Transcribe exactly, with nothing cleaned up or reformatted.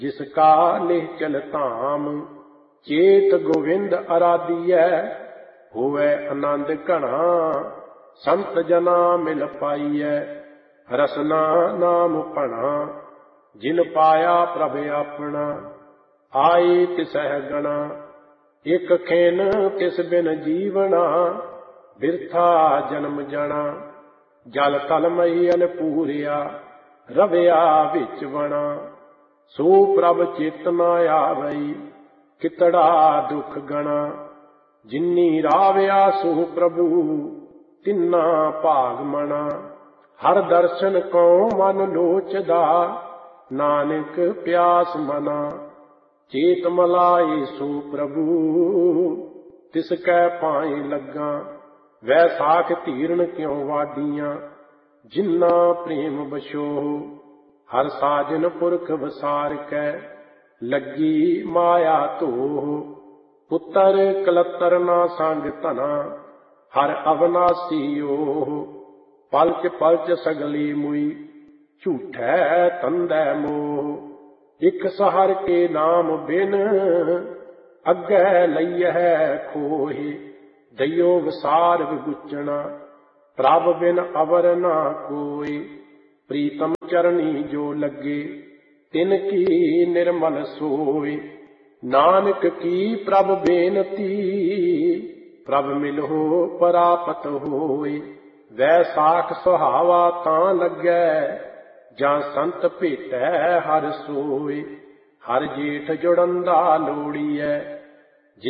जिसका निश्चल धाम चेत गोविंद आराधियै। होवै आनंद घना संत जना मिल पाइयै। रसना नाम भना जिन पाया प्रभ अपना। आए तिसह गणा एक खेन तिस बिन जीवना। बिरथा जन्म जना जल तल मई अनपूरिया। रविया विच बना सो प्रभ चेतना आवई। कितड़ा दुख गणा जिन्नी रावया सो प्रभु तिन्ना भाग मना। हर दर्शन को मन लोचदा नानक प्यास मना। चेत मलाए सो प्रभु तिसकै पाए लगा। वैसाख धीरन क्यों वाडियां जिन्ना प्रेम बशो। हर साजन पुरख वसार कै लगी माया धोह। पुत्र कलतर ना संग धना हर अवनासी ओह। पलच पलच सगली मुई झूठै तंदै मोह। इक सहर के नाम बिन अग्गै लइयै खोहि। दइयो वसार विगुचना प्रभ बिन अवर ना कोई। प्रीतम चरणी जो लगे तिनकी निर्मल सोई। नानक की प्रभ बेनती प्रभ मिलो परापत होई। वैसाख सुहावा तां लगै जां संत भेटै हर सोई। हर जेठ जुड़ंदा लोड़ीऐ